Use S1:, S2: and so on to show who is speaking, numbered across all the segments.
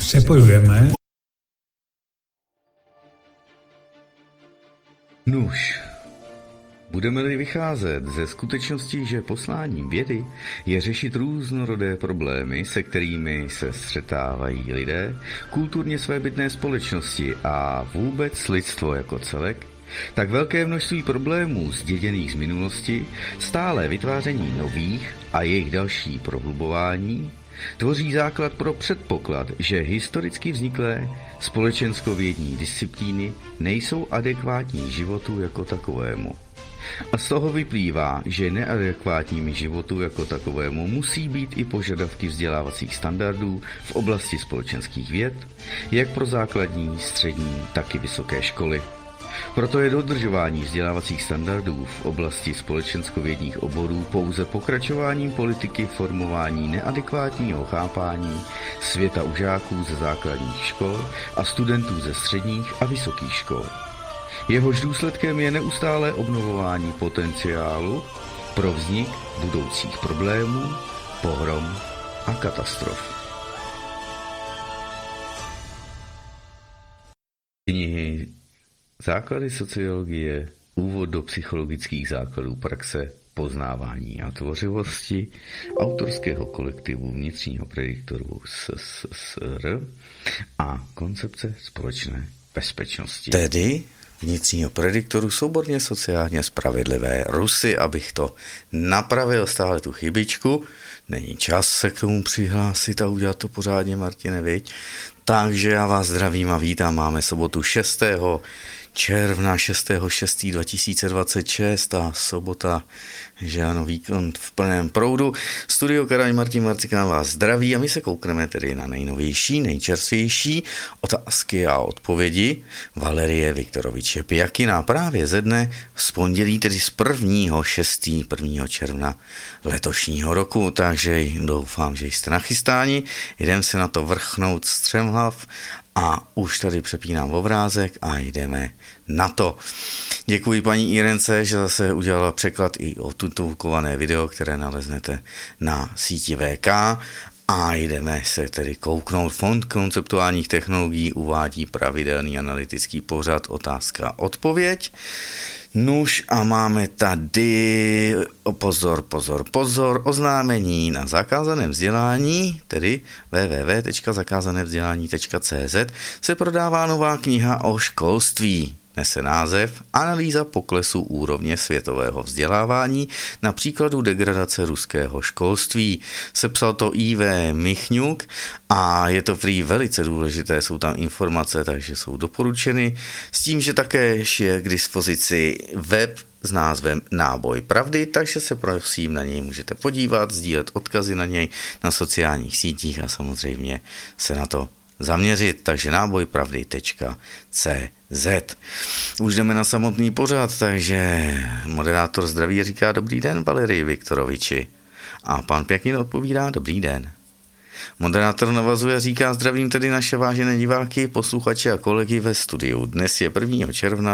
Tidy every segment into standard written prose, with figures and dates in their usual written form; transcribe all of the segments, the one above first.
S1: přepojujeme.
S2: Nuž, budeme-li vycházet ze skutečnosti, že posláním vědy je řešit různorodé problémy, se kterými se střetávají lidé, kulturně svébytné společnosti a vůbec lidstvo jako celek, tak velké množství problémů zděděných z minulosti, stále vytváření nových a jejich další prohlubování, tvoří základ pro předpoklad, že historicky vzniklé společenskovědní disciplíny nejsou adekvátní životu jako takovému. A z toho vyplývá, že neadekvátními životu jako takovému musí být i požadavky vzdělávacích standardů v oblasti společenských věd, jak pro základní, střední, tak i vysoké školy. Proto je dodržování vzdělávacích standardů v oblasti společenskovědních oborů pouze pokračováním politiky formování neadekvátního chápání světa u žáků ze základních škol a studentů ze středních a vysokých škol. Jehož důsledkem je neustálé obnovování potenciálu pro vznik budoucích problémů, pohrom a katastrof. Knihy Základy sociologie, úvod do psychologických základů praxe, poznávání a tvořivosti autorského kolektivu vnitřního prediktoru SSR a koncepce společné bezpečnosti.
S3: Tedy vnitřního prediktoru souborně sociálně spravedlivé Rusy, abych to napravil stále tu chybičku. Není čas se k tomu přihlásit a udělat to pořádně, Martine, viď? Takže já vás zdravím a vítám. Máme sobotu 6. června 6.6.2026 a sobota, že ano, výkon v plném proudu. Studio Karaj Martin Marcikán vás zdraví a my se koukneme tedy na nejnovější, nejčerstvější otázky a odpovědi Valerie Viktoroviče Pjakina právě ze dne z pondělí, tedy z 1. června letošního roku. Takže doufám, že jste nachystáni. Jdeme se na to vrchnout střemhlav a už tady přepínám obrázek a jdeme na to. Děkuji paní Irence, že zase udělala překlad i o tutulkované video, které naleznete na síti VK. A jdeme se tedy kouknout. Fond konceptuálních technologií uvádí pravidelný analytický pořad Otázka odpověď. Nuž a máme tady, pozor, oznámení na zakázaném vzdělání, tedy www.zakázanevzdělání.cz se prodává nová kniha o školství. Nese název Analýza poklesu úrovně světového vzdělávání na příkladu degradace ruského školství. Sepsal to I.V. Michňuk a je to prý velice důležité, jsou tam informace, takže jsou doporučeny. S tím, že také je k dispozici web s názvem Náboj pravdy, takže se prosím na něj můžete podívat, sdílet odkazy na něj na sociálních sítích a samozřejmě se na to zaměřit, takže nábojpravdy.cz. Už jdeme na samotný pořad, takže moderátor zdraví říká dobrý den Valerii Viktoroviči a pan Pjakin odpovídá dobrý den. Moderátor navazuje, říká zdravím tedy naše vážené diváky, posluchače a kolegy ve studiu. Dnes je 1. června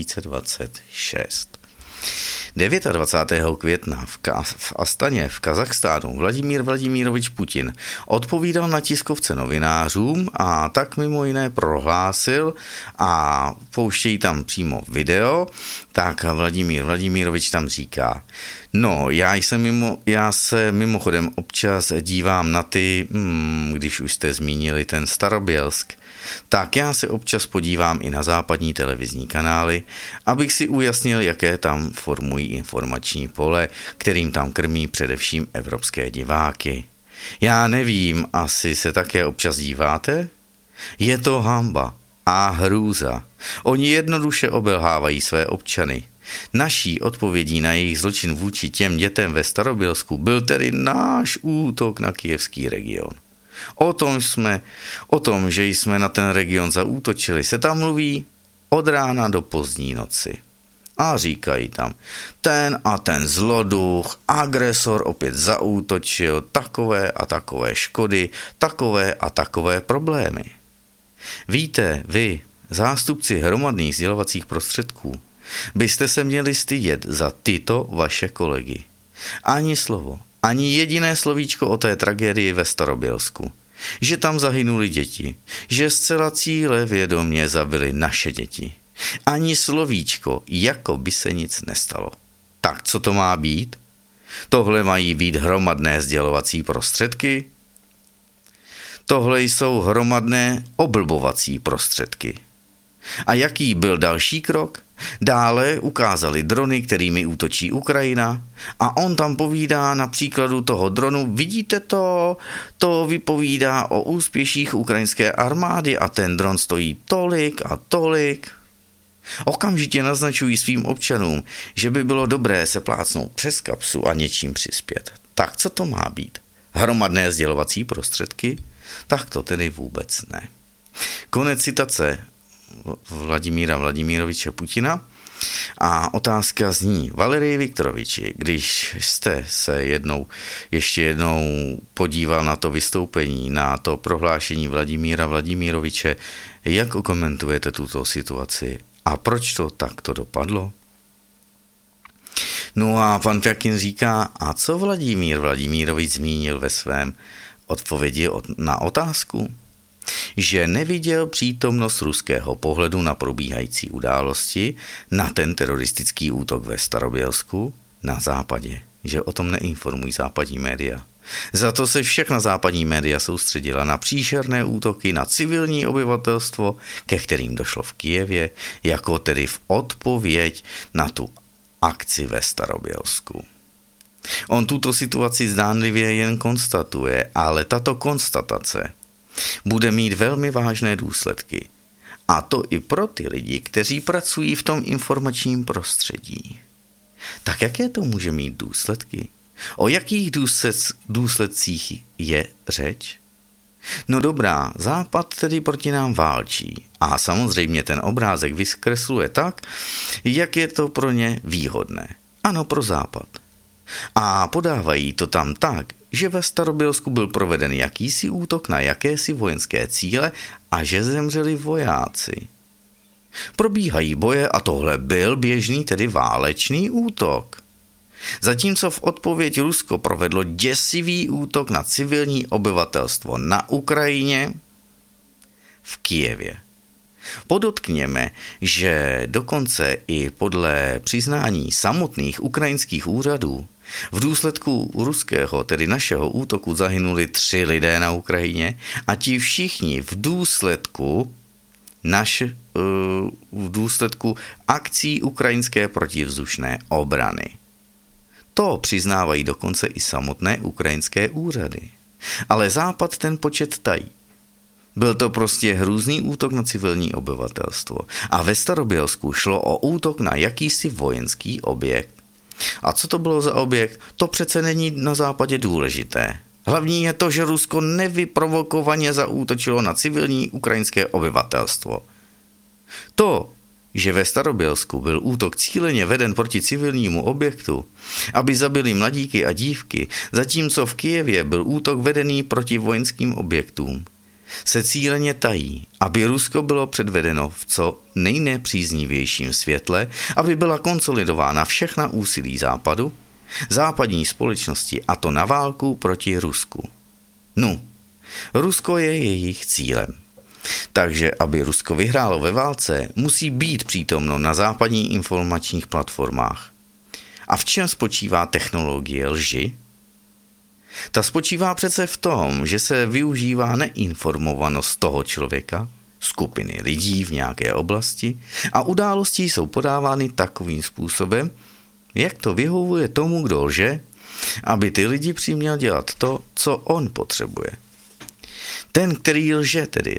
S3: 2026. 29. května v Astaně v Kazachstánu Vladimír Vladimirovič Putin odpovídal na tiskovce novinářům a tak mimo jiné prohlásil a pouštějí tam přímo video, tak Vladimír Vladimirovič tam říká: no, já se mimochodem občas dívám na ty, když už jste zmínili ten Starobělsk, tak já se občas podívám i na západní televizní kanály, abych si ujasnil, jaké tam formují informační pole, kterým tam krmí především evropské diváky. Já nevím, asi se také občas díváte? Je to hanba a hrůza. Oni jednoduše obelhávají své občany. Naší odpovědí na jejich zločin vůči těm dětem ve Starobělsku byl tedy náš útok na kyjevský region. O tom, že jsme na ten region zaútočili, se tam mluví od rána do pozdní noci. A říkají tam, ten a ten zloduch, agresor opět zaútočil, takové a takové škody, takové a takové problémy. Víte, vy, zástupci hromadných sdělovacích prostředků, byste se měli stydět za tyto vaše kolegy. Ani slovo, ani jediné slovíčko o té tragédii ve Starobělsku. že tam zahynuli děti, že zcela cílevědomě zabili naše děti. Ani slovíčko, jako by se nic nestalo. Tak co to má být? Tohle mají být hromadné sdělovací prostředky? Tohle jsou hromadné oblbovací prostředky. A jaký byl další krok? Dále ukázali drony, kterými útočí Ukrajina, a on tam povídá na příkladu toho dronu, vidíte to vypovídá o úspěších ukrajinské armády a ten dron stojí tolik a tolik. Okamžitě naznačují svým občanům, že by bylo dobré se plácnout přes kapsu a něčím přispět. Tak co to má být? Hromadné sdělovací prostředky? Tak to tedy vůbec ne. Konec citace Vladimíra Vladimiroviče Putina. A otázka zní: Valerii Viktoroviči, když jste se ještě jednou podíval na to vystoupení, na to prohlášení Vladimíra Vladimiroviče, jak okomentujete tuto situaci a proč to takto dopadlo? No a pan Fjakin říká, a co Vladimír Vladimirovič zmínil ve svém odpovědi na otázku? Že neviděl přítomnost ruského pohledu na probíhající události, na ten teroristický útok ve Starobělsku na západě, že o tom neinformují západní média. Za to se všechna západní média soustředila na příšerné útoky na civilní obyvatelstvo, ke kterým došlo v Kyjevě, jako tedy v odpověď na tu akci ve Starobělsku. On tuto situaci zdánlivě jen konstatuje, ale tato konstatace bude mít velmi vážné důsledky. A to i pro ty lidi, kteří pracují v tom informačním prostředí. Tak jaké to může mít důsledky? O jakých důsledcích je řeč? No dobrá, Západ tedy proti nám válčí. A samozřejmě ten obrázek vyskresluje tak, jak je to pro ně výhodné. Ano, pro Západ. A podávají to tam tak, že ve Starobělsku byl proveden jakýsi útok na jakési vojenské cíle a že zemřeli vojáci. Probíhají boje a tohle byl běžný, tedy válečný útok. Zatímco v odpověď Rusko provedlo děsivý útok na civilní obyvatelstvo na Ukrajině, v Kyjevě. Podotkněme, že dokonce i podle přiznání samotných ukrajinských úřadů v důsledku ruského, tedy našeho útoku, zahynuli 3 lidé na Ukrajině a ti všichni v důsledku akcí ukrajinské protivzdušné obrany. To přiznávají dokonce i samotné ukrajinské úřady. Ale Západ ten počet tají. Byl to prostě hrůzný útok na civilní obyvatelstvo. A ve Starobělsku šlo o útok na jakýsi vojenský objekt. A co to bylo za objekt? To přece není na západě důležité. Hlavní je to, že Rusko nevyprovokovaně zaútočilo na civilní ukrajinské obyvatelstvo. To, že ve Starobělsku byl útok cíleně veden proti civilnímu objektu, aby zabili mladíky a dívky, zatímco v Kyjevě byl útok vedený proti vojenským objektům, se cíleně tají, aby Rusko bylo předvedeno v co nejnepříznivějším světle, aby byla konsolidována všechna úsilí Západu, západní společnosti, a to na válku proti Rusku. No, Rusko je jejich cílem. Takže aby Rusko vyhrálo ve válce, musí být přítomno na západních informačních platformách. A v čem spočívá technologie lži? Ta spočívá přece v tom, že se využívá neinformovanost toho člověka, skupiny lidí v nějaké oblasti, a události jsou podávány takovým způsobem, jak to vyhovuje tomu, kdo lže, aby ty lidi přiměl dělat to, co on potřebuje. Ten, který lže tedy,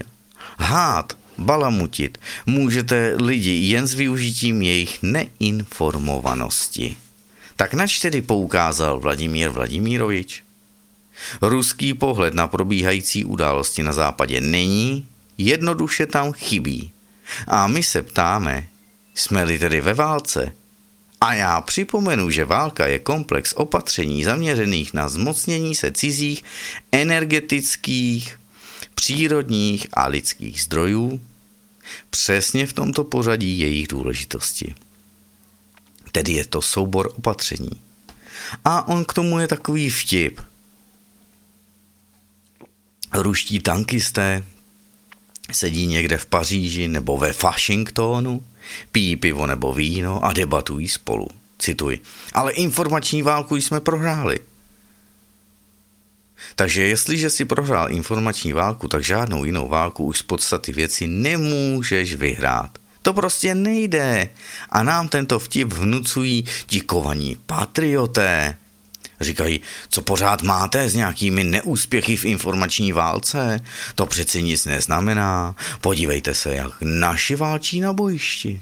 S3: balamutit, můžete lidi jen s využitím jejich neinformovanosti. Tak nač tedy poukázal Vladimír Vladimirovič? Ruský pohled na probíhající události na západě není, jednoduše tam chybí. A my se ptáme, jsme-li tedy ve válce? A já připomenu, že válka je komplex opatření zaměřených na zmocnění se cizích energetických, přírodních a lidských zdrojů, přesně v tomto pořadí jejich důležitosti. Tedy je to soubor opatření. A on k tomu je takový vtip. ruští tankisté sedí někde v Paříži nebo ve Washingtonu, pijí pivo nebo víno a debatují spolu. Cituji. Ale informační válku jsme prohráli. Takže jestliže si prohrál informační válku, tak žádnou jinou válku už z podstaty věci nemůžeš vyhrát. To prostě nejde. A nám tento vtip vnucují ti kovaní patrioté. Říkají, co pořád máte s nějakými neúspěchy v informační válce? To přeci nic neznamená. Podívejte se, jak naši válčí na bojišti.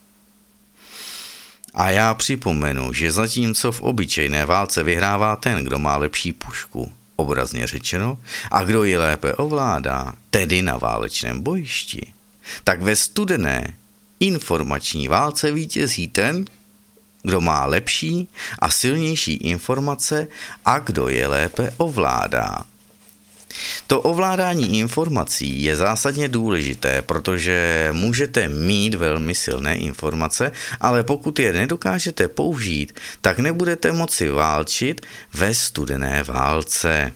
S3: A já připomenu, že zatímco v obyčejné válce vyhrává ten, kdo má lepší pušku, obrazně řečeno, a kdo ji lépe ovládá, tedy na válečném bojišti, tak ve studené informační válce vítězí ten, kdo má lepší a silnější informace a kdo je lépe ovládá. To ovládání informací je zásadně důležité, protože můžete mít velmi silné informace, ale pokud je nedokážete použít, tak nebudete moci válčit ve studené válce.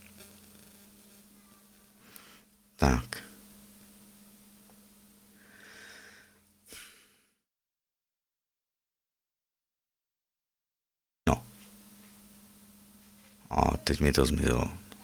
S3: Tak. No. A teď mi to zmizelo.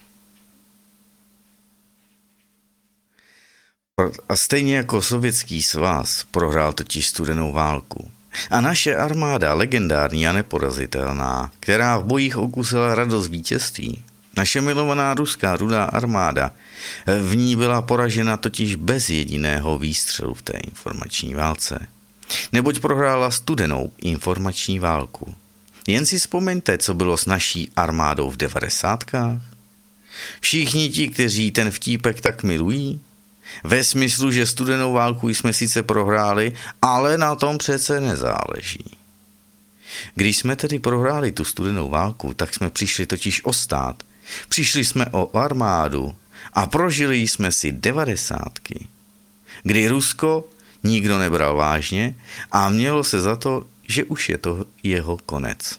S3: A stejně jako Sovětský svaz prohrál totiž studenou válku. A naše armáda, legendární a neporazitelná, která v bojích okusila radost vítězství, naše milovaná ruská rudá armáda, v ní byla poražena totiž bez jediného výstřelu v té informační válce. Neboť prohrála studenou informační válku. Jen si vzpomeňte, co bylo s naší armádou v 90kách. Všichni ti, kteří ten vtípek tak milují, ve smyslu, že studenou válku jsme sice prohráli, ale na tom přece nezáleží. Když jsme tedy prohráli tu studenou válku, tak jsme přišli totiž o stát. Přišli jsme o armádu a prožili jsme si 90ky, kdy Rusko nikdo nebral vážně a mělo se za to, že už je to jeho konec.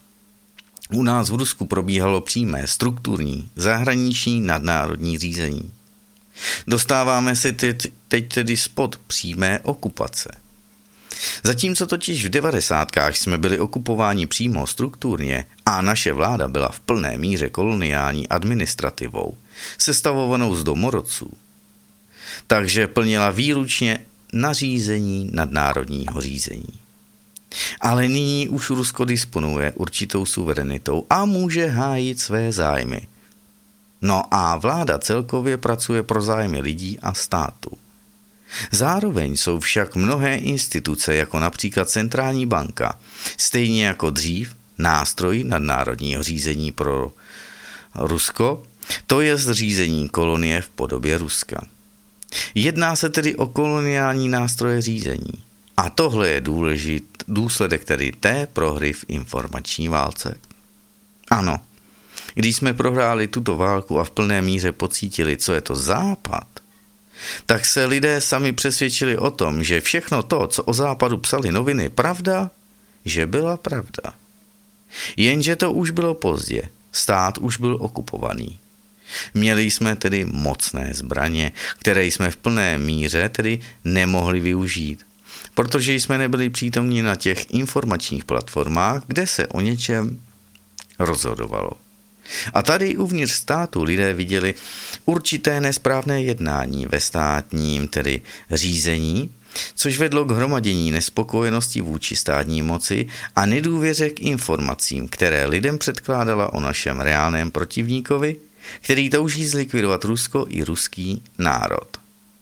S3: U nás v Rusku probíhalo přímé, strukturní, zahraniční nadnárodní řízení. Dostáváme se teď tedy spod přímé okupace. Zatímco totiž v 90kách jsme byli okupováni přímo strukturně a naše vláda byla v plné míře koloniální administrativou, sestavovanou z domorodců, takže plnila výlučně nařízení nadnárodního řízení. Ale nyní už Rusko disponuje určitou suverenitou a může hájit své zájmy. No a vláda celkově pracuje pro zájmy lidí a státu. Zároveň jsou však mnohé instituce, jako například centrální banka, stejně jako dřív nástroj nadnárodního řízení pro Rusko, to je zřízení kolonie v podobě Ruska. Jedná se tedy o koloniální nástroje řízení. A tohle je důsledek tedy té prohry v informační válce. Ano, když jsme prohráli tuto válku a v plné míře pocítili, co je to Západ, tak se lidé sami přesvědčili o tom, že všechno to, co o Západu psali noviny, pravda, že byla pravda. Jenže to už bylo pozdě, stát už byl okupovaný. Měli jsme tedy mocné zbraně, které jsme v plné míře tedy nemohli využít, protože jsme nebyli přítomni na těch informačních platformách, kde se o něčem rozhodovalo. A tady uvnitř státu lidé viděli určité nesprávné jednání ve státním, tedy řízení, což vedlo k hromadění nespokojenosti vůči státní moci a nedůvěře k informacím, které lidem předkládala o našem reálném protivníkovi, který touží zlikvidovat Rusko i ruský národ.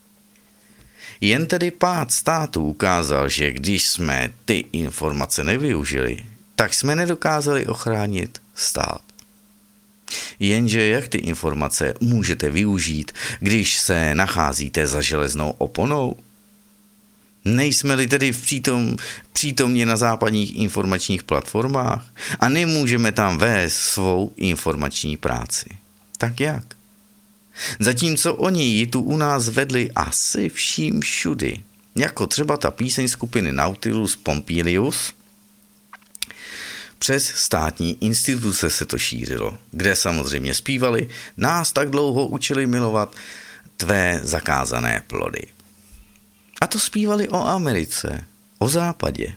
S3: Jen tedy pád státu ukázal, že když jsme ty informace nevyužili, tak jsme nedokázali ochránit stát. Jenže jak ty informace můžete využít, když se nacházíte za železnou oponou? Nejsme-li tedy přítomně na západních informačních platformách a nemůžeme tam vést svou informační práci. Tak jak? Zatímco oni ji tu u nás vedli asi vším všudy, jako třeba ta píseň skupiny Nautilus Pompilius, Přes státní instituce se to šířilo, kde samozřejmě zpívali, nás tak dlouho učili milovat tvé zakázané plody. A to zpívali o Americe, o západě.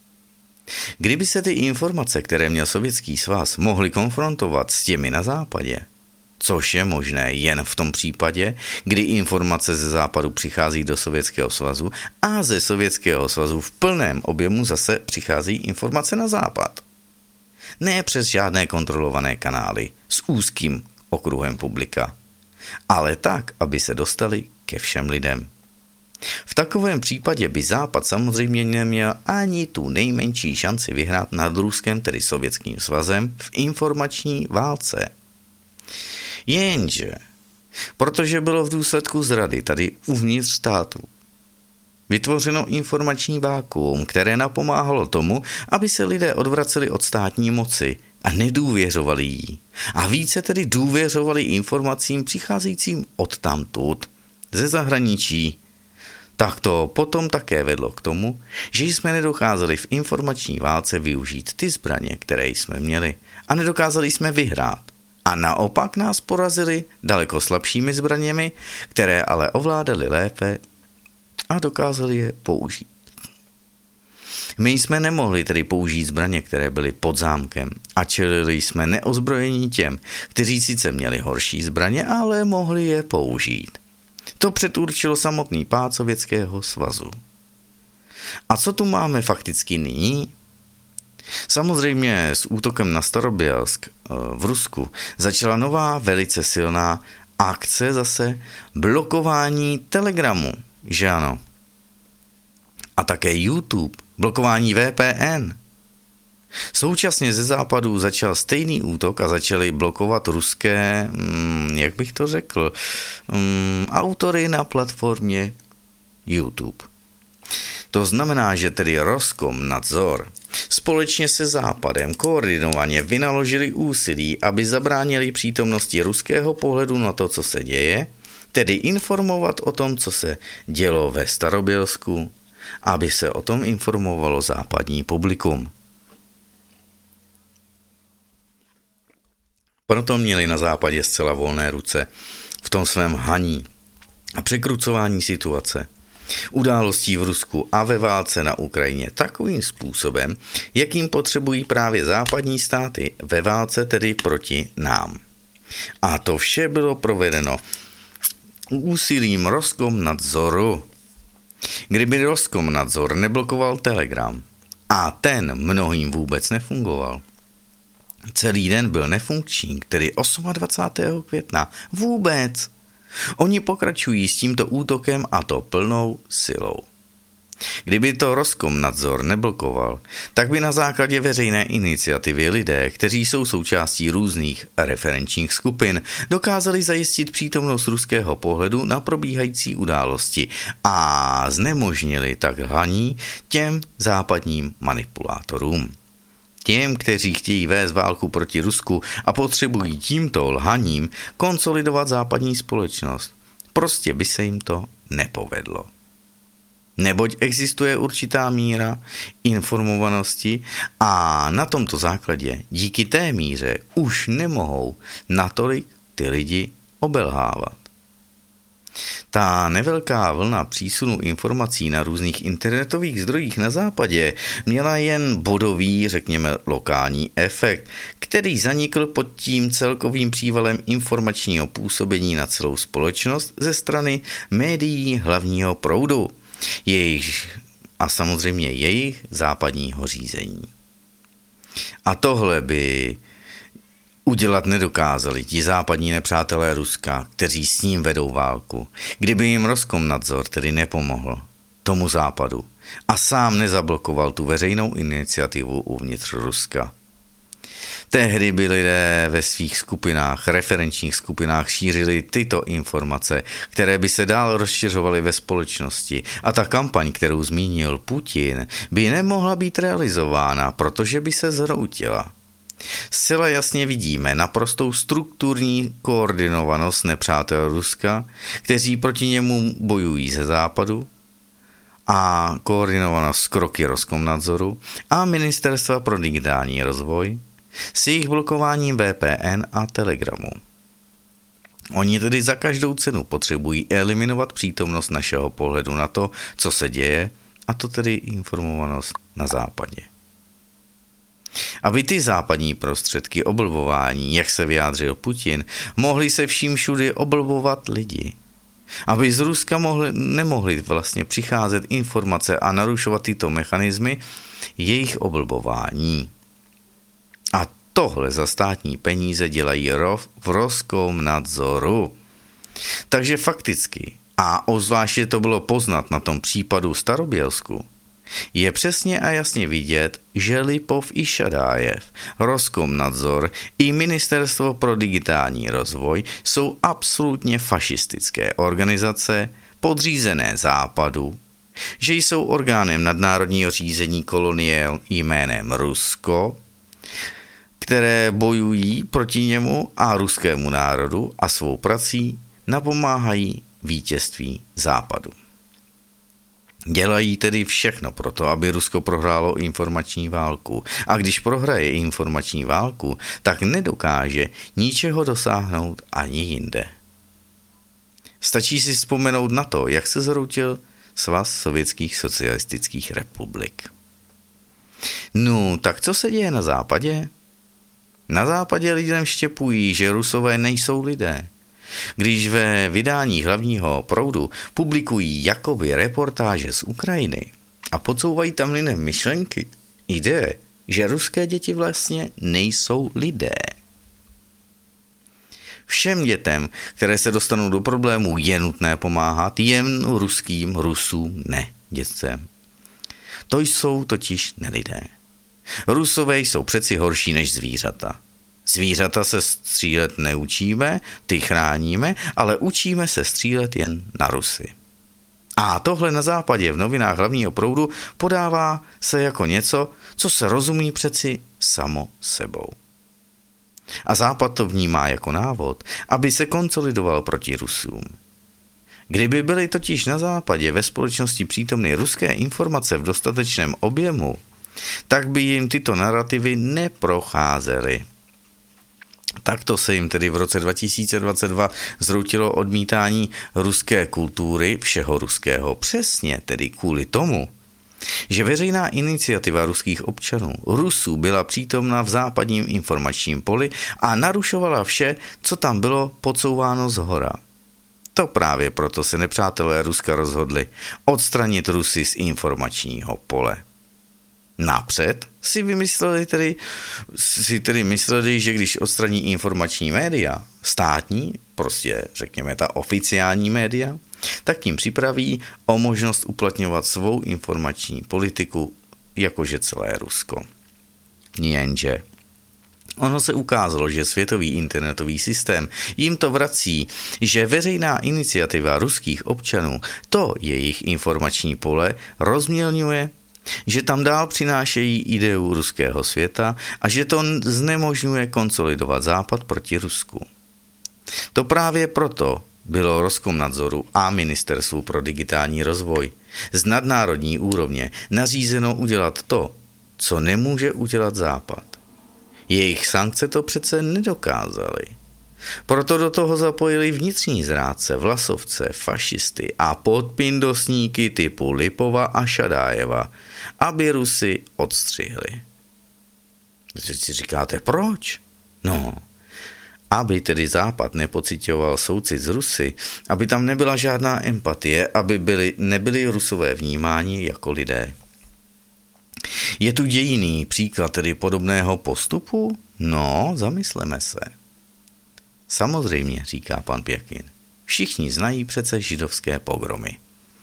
S3: Kdyby se ty informace, které měl Sovětský svaz, mohly konfrontovat s těmi na západě, což je možné jen v tom případě, kdy informace ze západu přichází do Sovětského svazu a ze Sovětského svazu v plném objemu zase přichází informace na západ. Ne přes žádné kontrolované kanály s úzkým okruhem publika, ale tak, aby se dostali ke všem lidem. V takovém případě by Západ samozřejmě neměl ani tu nejmenší šanci vyhrát nad Ruskem, tedy Sovětským svazem, v informační válce. Jenže, protože bylo v důsledku zrady tady uvnitř státu vytvořeno informační vákuum, které napomáhalo tomu, aby se lidé odvraceli od státní moci a nedůvěřovali jí. A více tedy důvěřovali informacím přicházejícím odtamtud, ze zahraničí. Tak to potom také vedlo k tomu, že jsme nedokázali v informační válce využít ty zbraně, které jsme měli, a nedokázali jsme vyhrát. A naopak nás porazili daleko slabšími zbraněmi, které ale ovládali lépe a dokázali je použít. My jsme nemohli tedy použít zbraně, které byly pod zámkem, a čelili jsme neozbrojení těm, kteří sice měli horší zbraně, ale mohli je použít. To předurčilo samotný pád Sovětského svazu. A co tu máme fakticky nyní? Samozřejmě s útokem na Starobělsk v Rusku začala nová velice silná akce zase blokování Telegramu, že ano? A také YouTube, blokování VPN. Současně ze západu začal stejný útok a začali blokovat ruské, jak bych to řekl, autory na platformě YouTube. To znamená, že tedy Roskomnadzor společně se Západem koordinovaně vynaložili úsilí, aby zabránili přítomnosti ruského pohledu na to, co se děje, tedy informovat o tom, co se dělo ve Starobělsku, aby se o tom informovalo západní publikum. Proto měli na západě zcela volné ruce v tom svém haní a překrucování situace, událostí v Rusku a ve válce na Ukrajině takovým způsobem, jakým potřebují právě západní státy ve válce, tedy proti nám. A to vše bylo provedeno úsilím Roskomnadzoru. Kdyby Roskomnadzor neblokoval Telegram, a ten mnohým vůbec nefungoval, celý den byl nefunkční, tedy 28. května. Vůbec. Oni pokračují s tímto útokem a to plnou silou. Kdyby to Roskomnadzor neblokoval, tak by na základě veřejné iniciativy lidé, kteří jsou součástí různých referenčních skupin, dokázali zajistit přítomnost ruského pohledu na probíhající události a znemožnili tak haní těm západním manipulátorům. Těm, kteří chtějí vést válku proti Rusku a potřebují tímto lhaním konsolidovat západní společnost, prostě by se jim to nepovedlo. Neboť existuje určitá míra informovanosti a na tomto základě díky té míře už nemohou natolik ty lidi obelhávat. Ta nevelká vlna přísunu informací na různých internetových zdrojích na západě měla jen bodový, řekněme lokální efekt, který zanikl pod tím celkovým přívalem informačního působení na celou společnost ze strany médií hlavního proudu, a samozřejmě jejich západního řízení. A tohle by udělat nedokázali ti západní nepřátelé Ruska, kteří s ním vedou válku, kdyby jim Roskomnadzor tedy nepomohl tomu západu a sám nezablokoval tu veřejnou iniciativu uvnitř Ruska. Tehdy by lidé ve svých skupinách, referenčních skupinách šířili tyto informace, které by se dál rozšiřovaly ve společnosti a ta kampaň, kterou zmínil Putin, by nemohla být realizována, protože by se zhroutila. Zcela jasně vidíme naprostou strukturní koordinovanost nepřátel Ruska, kteří proti němu bojují ze západu a koordinovanost s kroky Roskomnadzoru a Ministerstva pro digitální rozvoj s jejich blokováním VPN a Telegramu. Oni tedy za každou cenu potřebují eliminovat přítomnost našeho pohledu na to, co se děje, a to tedy informovanost na západě. Aby ty západní prostředky oblbování, jak se vyjádřil Putin, mohly se vším všudy oblbovat lidi. Aby z Ruska nemohly vlastně přicházet informace a narušovat tyto mechanismy jejich oblbování. A tohle za státní peníze dělají v Roskomnadzoru. Takže fakticky, a ozvláště to bylo poznat na tom případu Starobělsku, je přesně a jasně vidět, že Lipov i Šadájev, Roskomnadzor i Ministerstvo pro digitální rozvoj jsou absolutně fašistické organizace podřízené Západu, že jsou orgánem nadnárodního řízení kolonie jménem Rusko, které bojují proti němu a ruskému národu a svou prací napomáhají vítězství Západu. Dělají tedy všechno pro to, aby Rusko prohrálo informační válku. A když prohraje informační válku, tak nedokáže ničeho dosáhnout ani jinde. Stačí si vzpomenout na to, jak se zroutil Svaz sovětských socialistických republik. No, tak co se děje na západě? Na západě lidem štěpují, že Rusové nejsou lidé. Když ve vydání hlavního proudu publikují jakoby reportáže z Ukrajiny a podsouvají tam lidem myšlenky, jde, že ruské děti vlastně nejsou lidé. Všem dětem, které se dostanou do problémů, je nutné pomáhat, jen ruským Rusům ne dětcem. To jsou totiž nelidé. Rusové jsou přeci horší než zvířata. Zvířata se střílet neučíme, ty chráníme, ale učíme se střílet jen na Rusy. A tohle na západě v novinách hlavního proudu podává se jako něco, co se rozumí přeci samo sebou. A západ to vnímá jako návod, aby se konsolidoval proti Rusům. Kdyby byly totiž na západě ve společnosti přítomny ruské informace v dostatečném objemu, tak by jim tyto narrativy neprocházely. Takto se jim tedy v roce 2022 zhroutilo odmítání ruské kultury, všeho ruského, přesně tedy kvůli tomu, že veřejná iniciativa ruských občanů, Rusů, byla přítomna v západním informačním poli a narušovala vše, co tam bylo podsouváno zhora. To právě proto se nepřátelé Ruska rozhodli odstranit Rusy z informačního pole. Napřed si mysleli, že když odstraní informační média, státní, prostě řekněme ta oficiální média, tak tím připraví o možnost uplatňovat svou informační politiku, jakože celé Rusko. Jenže ono se ukázalo, že světový internetový systém jim to vrací, že veřejná iniciativa ruských občanů to jejich informační pole rozmělňuje, že tam dál přinášejí ideu ruského světa a že to znemožňuje konsolidovat Západ proti Rusku. To právě proto bylo Roskomnadzoru a Ministerstvu pro digitální rozvoj z nadnárodní úrovně nařízeno udělat to, co nemůže udělat Západ. Jejich sankce to přece nedokázaly. Proto do toho zapojili vnitřní zrádce, vlasovce, fašisty a podpindosníky typu Lipova a Šadájeva, aby Rusy odstřihli. Teď si říkáte, proč? No, aby tedy Západ nepocitoval soucit z Rusy, aby tam nebyla žádná empatie, aby nebyli Rusové vnímáni jako lidé. Je tu jediný příklad tedy podobného postupu? No, zamysleme se. Samozřejmě, říká pan Pěkin. Všichni znají přece židovské pogromy.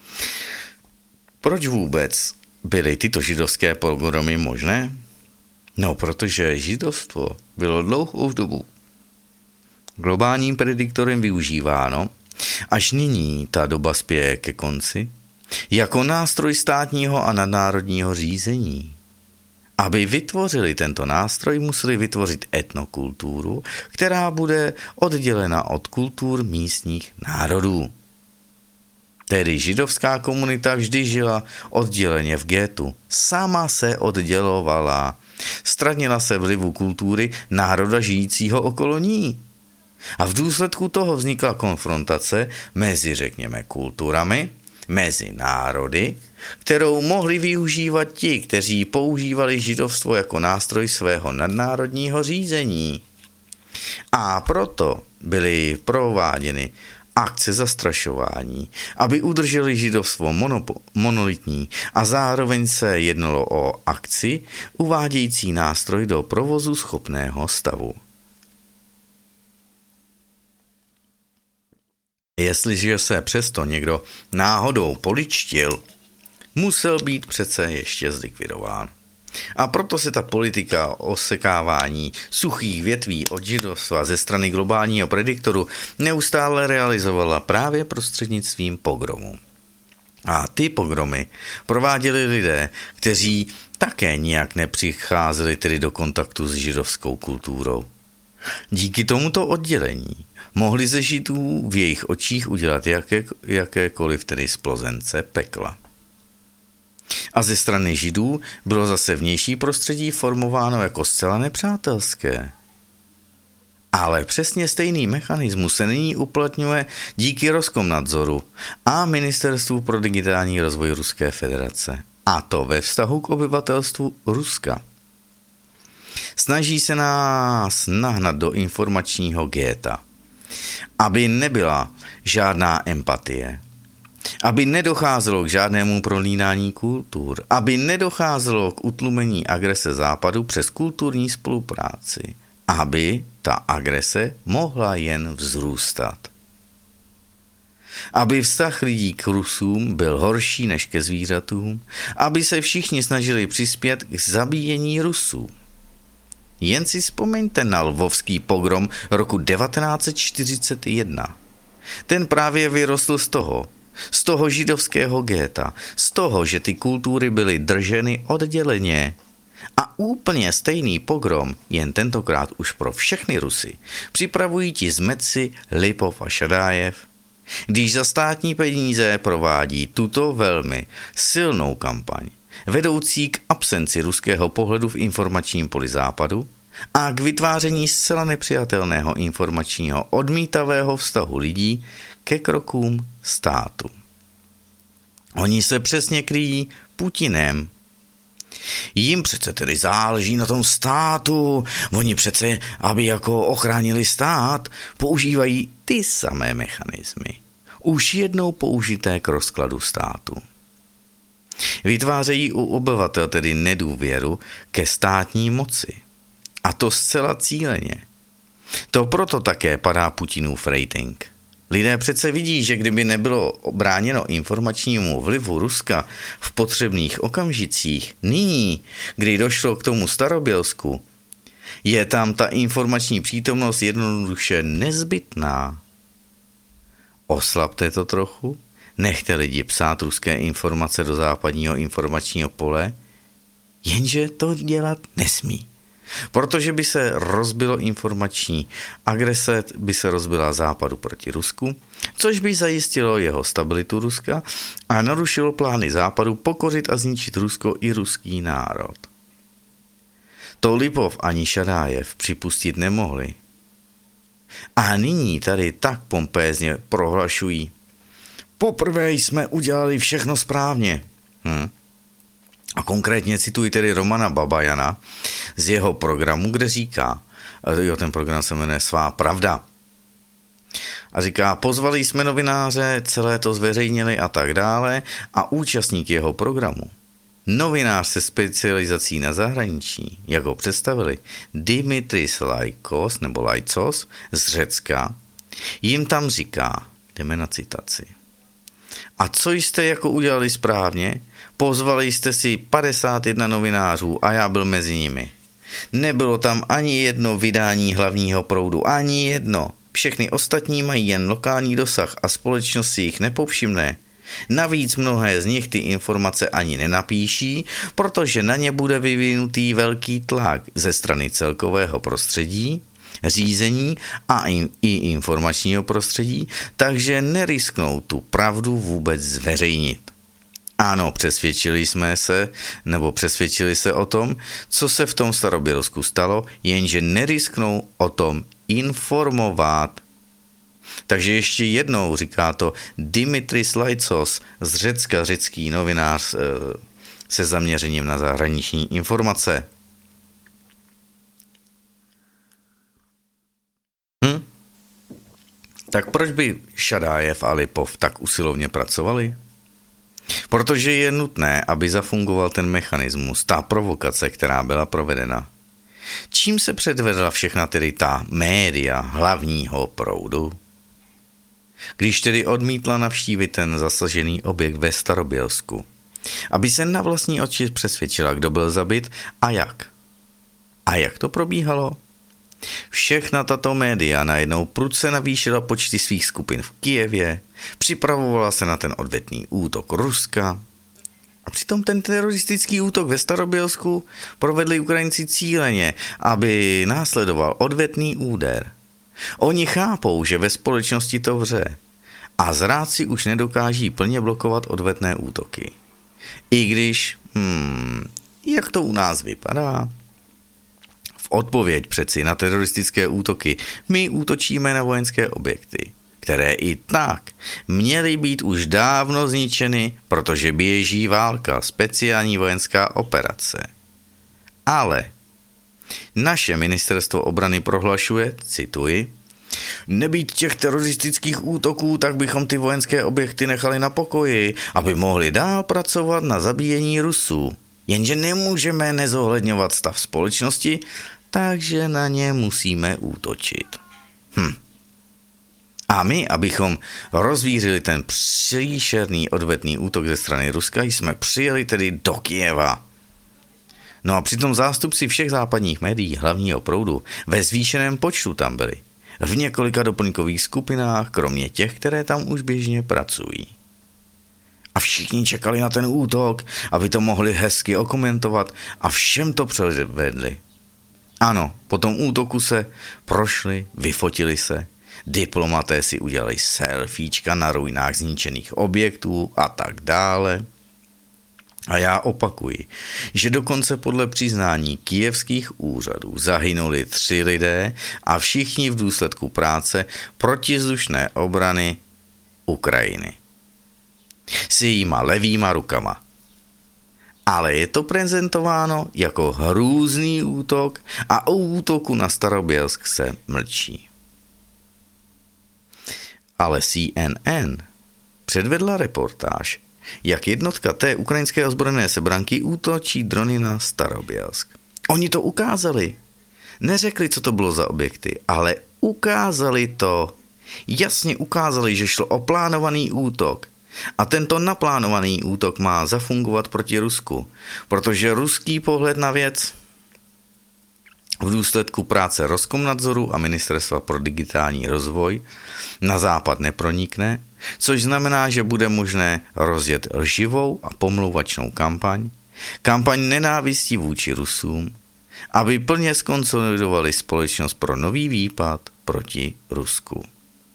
S3: Proč vůbec byly tyto židovské pogromy možné? No, protože židovstvo bylo dlouhou dobu globálním prediktorem využíváno, až nyní ta doba spěje ke konci, jako nástroj státního a nadnárodního řízení. Aby vytvořili tento nástroj, museli vytvořit etnokulturu, která bude oddělena od kultur místních národů. Tedy židovská komunita vždy žila odděleně v gétu. Sama se oddělovala. Stranila se vlivu kultury národa žijícího okolo ní. A v důsledku toho vznikla konfrontace mezi, řekněme, kulturami, mezi národy, kterou mohli využívat ti, kteří používali židovstvo jako nástroj svého nadnárodního řízení. A proto byly prováděny akce zastrašování, aby udrželi židovstvo monolitní a zároveň se jednalo o akci uvádějící nástroj do provozu schopného stavu. Jestliže se přesto někdo náhodou poličtil, musel být přece ještě zlikvidován. A proto se ta politika osekávání suchých větví od židovstva ze strany globálního prediktoru neustále realizovala právě prostřednictvím pogromů. A ty pogromy prováděli lidé, kteří také nijak nepřicházeli tedy do kontaktu s židovskou kulturou. Díky tomuto oddělení mohli ze židů v jejich očích udělat jakékoliv tedy splozence pekla. A ze strany židů bylo zase vnější prostředí formováno jako zcela nepřátelské. Ale přesně stejný mechanismus se nyní uplatňuje díky Roskomnadzoru a Ministerstvu pro digitální rozvoj Ruské federace. A to ve vztahu k obyvatelstvu Ruska. Snaží se nás nahnat do informačního géta, aby nebyla žádná empatie, aby nedocházelo k žádnému prolínání kultur, aby nedocházelo k utlumení agrese Západu přes kulturní spolupráci, aby ta agrese mohla jen vzrůstat. Aby vztah lidí k Rusům byl horší než ke zvířatům, aby se všichni snažili přispět k zabíjení Rusů. Jen si vzpomeňte na lvovský pogrom roku 1941. Ten právě vyrostl z toho židovského géta, z toho, že ty kultury byly drženy odděleně. A úplně stejný pogrom, jen tentokrát už pro všechny Rusy, připravují ti zmetci Lipov a Šadájev, když za státní peníze provádí tuto velmi silnou kampaň, vedoucí k absenci ruského pohledu v informačním poli Západu a k vytváření zcela nepřijatelného informačního odmítavého vztahu lidí ke krokům státu. Oni se přesně kryjí Putinem. Jim přece tedy záleží na tom státu, oni přece, aby jako ochránili stát, používají ty samé mechanismy, už jednou použité k rozkladu státu. Vytvářejí u obyvatel tedy nedůvěru ke státní moci. A to zcela cíleně. To proto také padá Putinův rating. Lidé přece vidí, že kdyby nebylo bráněno informačnímu vlivu Ruska v potřebných okamžicích, nyní, kdy došlo k tomu Starobělsku, je tam ta informační přítomnost jednoduše nezbytná. Oslabte to trochu, nechte lidi psát ruské informace do západního informačního pole, jenže to dělat nesmí. Protože by se rozbilo informační agrese, by se rozbila Západu proti Rusku, což by zajistilo jeho stabilitu Ruska a narušilo plány Západu pokořit a zničit Rusko i ruský národ. To Lipov ani Šadájev připustit nemohli. A nyní tady tak pompézně prohlašují: poprvé jsme udělali všechno správně. A konkrétně cituji tedy Romana Babajana z jeho programu, kde říká, ten program se jmenuje Svá pravda. A říká, pozvali jsme novináře, celé to zveřejnili a tak dále a účastník jeho programu, novinář se specializací na zahraničí, jak ho představili, Dimitris Lajkos nebo Lajcos z Řecka, jim tam říká, jdeme na citaci: a co jste jako udělali správně? Pozvali jste si 51 novinářů a já byl mezi nimi. Nebylo tam ani jedno vydání hlavního proudu, ani jedno. Všechny ostatní mají jen lokální dosah a společnost si jich nepovšimne. Navíc mnohé z nich ty informace ani nenapíší, protože na ně bude vyvinutý velký tlak ze strany celkového prostředí, řízení a i informačního prostředí, takže nerisknou tu pravdu vůbec zveřejnit. Ano, přesvědčili se o tom, co se v tom Starobělsku stalo, jenže nerisknou o tom informovat. Takže ještě jednou říká to Dimitris Laitsos z Řecka, řecký novinář se zaměřením na zahraniční informace. Tak proč by Šadájev a Lipov tak usilovně pracovali? Protože je nutné, aby zafungoval ten mechanismus, ta provokace, která byla provedena. Čím se předvedla všechna tedy ta média hlavního proudu? Když tedy odmítla navštívit ten zasažený objekt ve Starobělsku, aby se na vlastní oči přesvědčila, kdo byl zabit a jak. A jak to probíhalo? Všechna tato média najednou prudce navýšila počty svých skupin v Kyjevě, připravovala se na ten odvetný útok Ruska a přitom ten teroristický útok ve Starobělsku provedli Ukrajinci cíleně, aby následoval odvetný úder. Oni chápou, že ve společnosti to vře a zrádci už nedokáží plně blokovat odvetné útoky. I když, jak to u nás vypadá? V odpověď přeci na teroristické útoky my útočíme na vojenské objekty, které i tak měly být už dávno zničeny, protože běží válka, speciální vojenská operace. Ale naše ministerstvo obrany prohlašuje, cituji, nebýt těch teroristických útoků, tak bychom ty vojenské objekty nechali na pokoji, aby mohli dál pracovat na zabíjení Rusů. Jenže nemůžeme nezohledňovat stav společnosti, takže na ně musíme útočit. A my, abychom rozvířili ten příšerný odvetný útok ze strany Ruska, jsme přijeli tedy do Kyjeva. No a přitom zástupci všech západních médií hlavního proudu ve zvýšeném počtu tam byli. V několika doplňkových skupinách, kromě těch, které tam už běžně pracují. A všichni čekali na ten útok, aby to mohli hezky okomentovat a všem to předvedli. Ano, po tom útoku se prošli, vyfotili se, diplomaté si udělali selfiečka na ruinách zničených objektů a tak dále. A já opakuji, že dokonce podle přiznání kyjevských úřadů zahynuli 3 lidé a všichni v důsledku práce protizdušné obrany Ukrajiny. S jejíma levýma rukama. Ale je to prezentováno jako hrůzný útok a o útoku na Starobělsk se mlčí. Ale CNN předvedla reportáž, jak jednotka té ukrajinské ozbrojené sebranky útočí drony na Starobělsk. Oni to ukázali. Neřekli, co to bylo za objekty, ale ukázali to. Jasně ukázali, že šlo o plánovaný útok. A tento naplánovaný útok má zafungovat proti Rusku, protože ruský pohled na věc v důsledku práce Roskomnadzoru a Ministerstva pro digitální rozvoj na západ nepronikne, což znamená, že bude možné rozjet lživou a pomlouvačnou kampaň nenávistí vůči Rusům, aby plně skonsolidovali společnost pro nový výpad proti Rusku.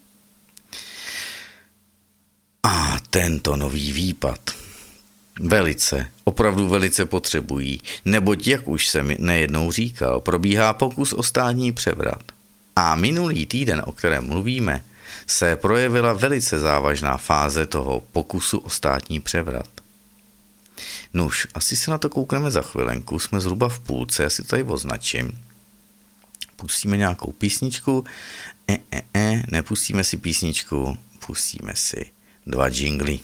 S3: A tento nový výpad opravdu velice potřebují, neboť, jak už jsem nejednou říkal, probíhá pokus o státní převrat. A minulý týden, o kterém mluvíme, se projevila velice závažná fáze toho pokusu o státní převrat. Nuž, asi se na to koukneme za chvilenku, jsme zhruba v půlce, já si to tady označím. Pustíme nějakou písničku, nepustíme si písničku, pustíme si 2 džingly.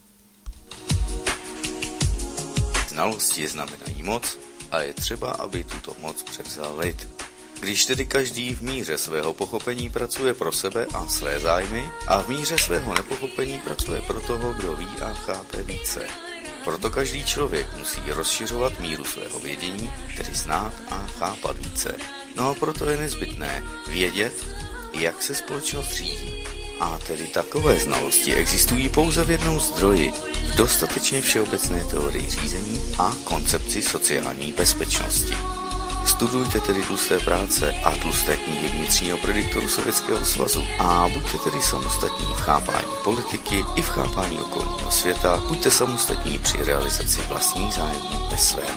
S3: Znalosti znamenají moc a je třeba, aby tuto moc převzal lid. Když tedy každý v míře svého pochopení pracuje pro sebe a své zájmy a v míře svého nepochopení pracuje pro toho, kdo ví a chápe více. Proto každý člověk musí rozšiřovat míru svého vědění, tedy znát a chápat více. No a proto je nezbytné vědět, jak se společnost řídí. A tedy takové znalosti existují pouze v jednom zdroji, v dostatečně všeobecné teorii řízení a koncepci sociální bezpečnosti. Studujte tedy tlusté práce a tlusté knihy vnitřního prediktoru Sovětského svazu a buďte tedy samostatní v chápání politiky i v chápání okolního světa. Buďte samostatní při realizaci vlastních zájmů ve svém